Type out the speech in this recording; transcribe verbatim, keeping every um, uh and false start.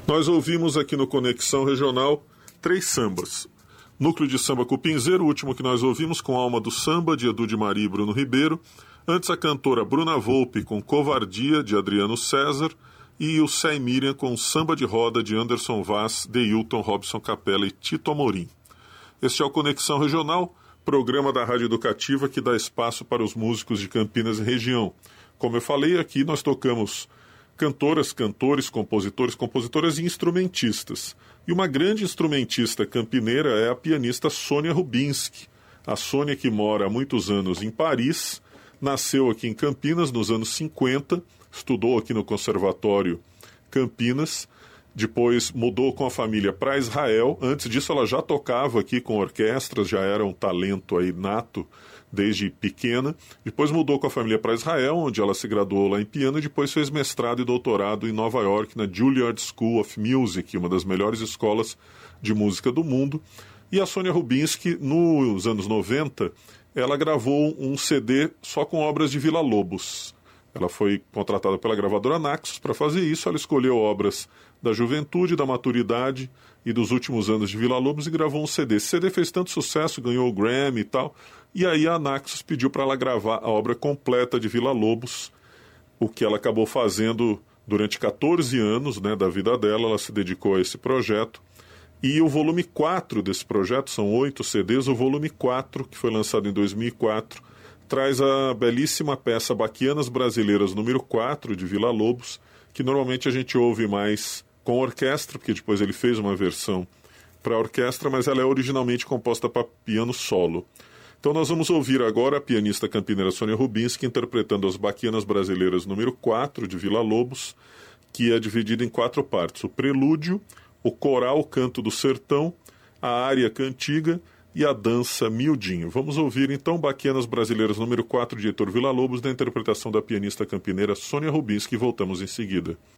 Nós ouvimos aqui no Conexão Regional três sambas. Núcleo de Samba Cupinzeiro, o último que nós ouvimos, com Alma do Samba, de Edu de Maria e Bruno Ribeiro. Antes, a cantora Bruna Volpe, com Covardia, de Adriano César. E o Sé Miriam, com Samba de Roda, de Anderson Vaz, Deilton, Robson Capella e Tito Amorim. Este é o Conexão Regional, programa da Rádio Educativa que dá espaço para os músicos de Campinas e região. Como eu falei aqui, nós tocamos cantoras, cantores, compositores, compositoras e instrumentistas. E uma grande instrumentista campineira é a pianista Sônia Rubinski. A Sônia, que mora há muitos anos em Paris, nasceu aqui em Campinas nos anos cinquenta, estudou aqui no Conservatório Campinas, depois mudou com a família para Israel. Antes disso ela já tocava aqui com orquestras, já era um talento aí nato desde pequena. Depois mudou com a família para Israel, onde ela se graduou lá em piano, e depois fez mestrado e doutorado em Nova York, na Juilliard School of Music, uma das melhores escolas de música do mundo. E a Sônia Rubinski, nos anos noventa, ela gravou um C D só com obras de Villa-Lobos. Ela foi contratada pela gravadora Naxos para fazer isso. Ela escolheu obras da juventude, da maturidade e dos últimos anos de Villa-Lobos e gravou um C D. Esse C D fez tanto sucesso, ganhou o Grammy e tal, e aí a Naxos pediu para ela gravar a obra completa de Villa-Lobos, o que ela acabou fazendo durante quatorze anos, né, da vida dela. Ela se dedicou a esse projeto. E o volume quatro desse projeto, são oito C Ds, o volume quatro, que foi lançado em dois mil e quatro, traz a belíssima peça Baquianas Brasileiras número quatro, de Villa-Lobos, que normalmente a gente ouve mais com orquestra, porque depois ele fez uma versão para orquestra, mas ela é originalmente composta para piano solo. Então nós vamos ouvir agora a pianista campineira Sônia Rubinski interpretando as Baquianas Brasileiras número quatro, de Villa-Lobos, que é dividida em quatro partes: o prelúdio, o coral Canto do Sertão, a área Cantiga e a dança Miudinho. Vamos ouvir então Baquianas Brasileiras número quatro, de Heitor Villa-Lobos, da interpretação da pianista campineira Sônia Rubinski, e voltamos em seguida.